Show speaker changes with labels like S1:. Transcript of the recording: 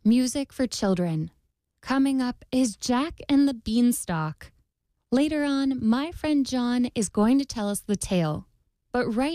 S1: music for children. Coming up is Jack and the Beanstalk. Later on, my friend John is going to tell us the tale. But right